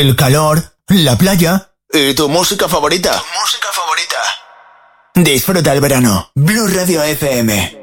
el calor, la playa y tu música favorita. Disfruta el verano. Blue Radio FM.